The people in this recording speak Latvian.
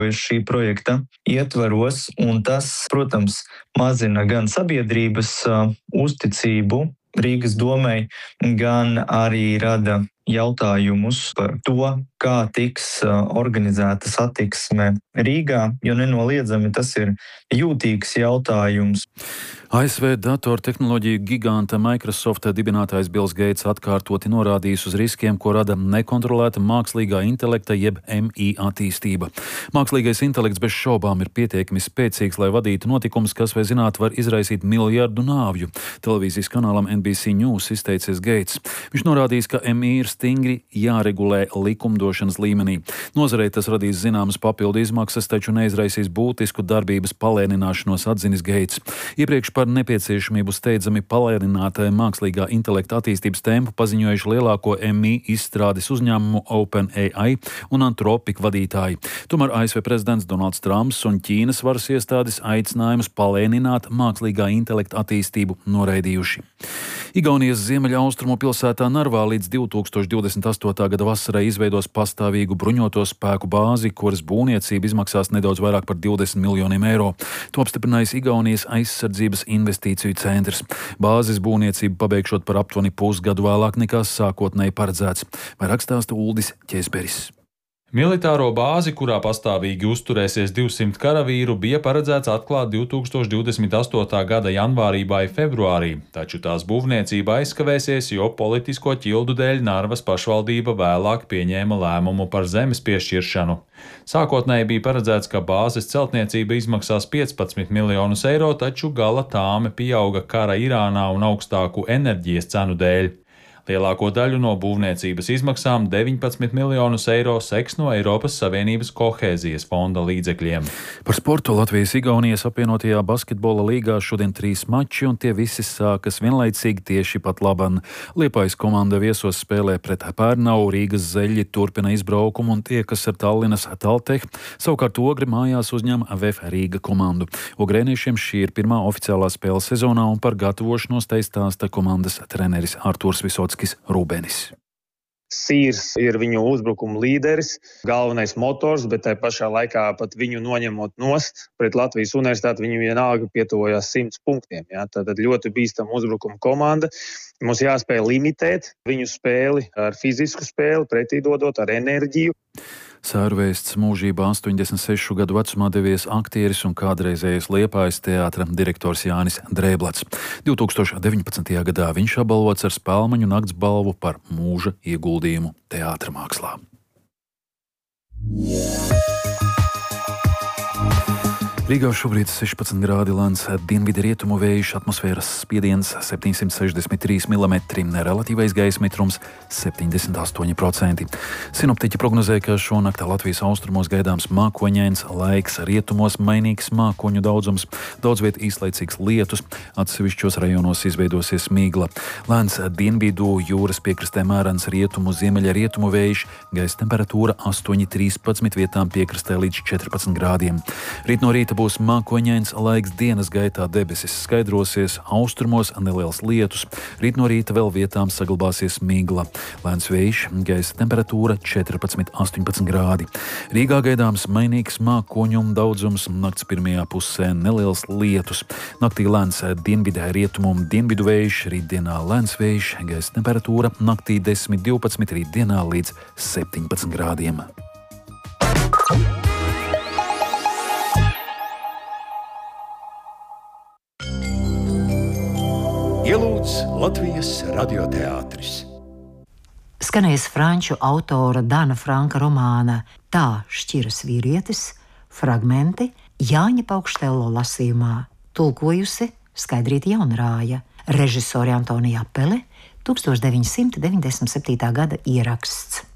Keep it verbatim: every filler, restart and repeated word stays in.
šī projekta ietvaros, un tas, protams, mazina gan sabiedrības uh, uzticību Rīgas domei, gan arī rada jautājumus par to, kā tiks uh, organizēta satiksme Rīgā, jo nenoliedzami tas ir jūtīgs jautājums. A S V datortehnoloģiju giganta Microsoft dibinātājs Bills Geits atkārtoti norādījis uz riskiem, ko rada nekontrolēta mākslīgā intelekta jeb M I attīstība. Mākslīgais intelekts bez šaubām ir pietiekami spēcīgs, lai vadītu notikumus, kas, vai zināt, var izraisīt miljardu nāvju. Televīzijas kanālam N B C News izteicies Geits. Viņš norādījis, ka M I ir stingri jāregulē likumdošanas līmenī. Nozarei tas radīs zināmas papildu izmaksas, taču neizraisīs būtisku darbības palēnināšanos, atzinis Geits. Iepriekš par nepieciešamību steidzami palēnināt mākslīgā intelekta attīstības tempu paziņojuši lielāko M I izstrādes uzņēmumu OpenAI un Anthropic vadītāji. Tomēr A S V prezidents Donalds Trumps un Ķīnas varas iestādes aicinājumus palēnināt mākslīgā intelekta attīstību noraidījuši. Igaunijas ziemeļaustrumu pilsētā Narvā līdz divi tūkstoši divdesmit astotā gada vasarai izveidos pastāvīgu bruņoto spēku bāzi, kuras būvniecība izmaksās nedaudz vairāk par divdesmit miljoniem eiro. To apstiprinājis Igaunijas aizsardzības investīciju centrs. Bāzes būvniecību pabeigšot par aptuveni pusgadu vēlāk nekā sākotnēji paredzēts. Vairāk stāsta Uldis Ķēzberis. Militāro bāzi, kurā pastāvīgi uzturēsies divsimt karavīru, bija paredzēts atklāt divi tūkstoši divdesmit astotā gada janvārī vai februārī, taču tās būvniecība aizkavēsies, jo politisko ķildu dēļ Narvas pašvaldība vēlāk pieņēma lēmumu par zemes piešķiršanu. Sākotnēji bija paredzēts, ka bāzes celtniecība izmaksās piecpadsmit miljonus eiro, taču gala tāme pieauga kara Irānā un augstāku enerģijas cenu dēļ. Lielāko daļu no būvniecības izmaksām deviņpadsmit miljonus eiro seks no Eiropas Savienības kohēzijas fonda līdzekļiem. Par sportu Latvijas-Igaunijas apvienotajā basketbola līgā šodien trīs mači, un tie visi sākas vienlaicīgi tieši pat laban. Liepājas komanda viesos spēlē pret Pērnavu, Rīgas Zeļi turpina izbraukumu un tiekas ar Tallinas Taltech. Savukārt Ogri mājās uzņem V F Rīga komandu. Ogrēniešiem šī ir pirmā oficiālā spēle sezonā, un par gatavošanos te stāsta komandas treneris Artūrs Visockis Rūbenis. Sīrs ir viņu uzbrukuma līderis, galvenais motors, bet tai pašā laikā pat viņu noņemot nost pret Latvijas universitāti, viņu vienalga pietuvojās simts punktiem. Ja? Tātad ļoti bīstama uzbrukuma komanda. Mums jāspēj limitēt viņu spēli ar fizisku spēli, pretidodot ar enerģiju. Sērvēsts mūžībā astoņdesmit sešu gadu vecumā devies aktieris un kādreizējais Liepājas teātra direktors Jānis Drēblats. divi tūkstoši deviņpadsmitajā gadā viņš apbalvots ar Spēlmaņu nakts balvu par mūža ieguldījumu teātra mākslā. Rīgā šobrīd sešpadsmit grādi, lēns dienvidu rietumu vējš, atmosfēras spiediens septiņsimt sešdesmit trīs milimetri, relatīvais gaisa mitrums septiņdesmit astoņi procenti. Sinoptiķi prognozē, ka šonakt Latvijas austrumos gaidāms mākoņains laiks, rietumos mainīgs mākoņu daudzums, daudz viet īslaicīgs lietus, atsevišķos rajonos izveidosies mīgla. Lēns dienvidu jūras piekrastē mērens rietumu, ziemeļa rietumu vējš, gaisa temperatūra astoņi trīspadsmit, vietām piekrastē līdz četrpadsmit grādiem. Rīt no rīta būs mākoņains laiks, dienas gaitā debesis skaidrosies, austrumos neliels lietus. Rīt no rīta vēl vietām saglabāsies migla. Lēns vējš, gaisa temperatūra četrpadsmit astoņpadsmit grādi. Rīgā gaidāms mainīgs mākoņu daudzums, nakts pirmajā pusē neliels lietus. Naktī lēns dienvidē rietumu un dienvidu vējš, rītdienā lēns vējš, gaisa temperatūra naktī desmit divpadsmit, rītdienā līdz septiņpadsmit grādiem. Ielūdz Latvijas radioteātris. Skanēs franču autora Dana Franka romāna Tā šķiras vīrietis fragmenti Jāņa Paukštello lasījumā, tulkojusi Skaidrīta Jaunrāja, režisore Antonija Apele, deviņdesmit septītā gada ieraksts.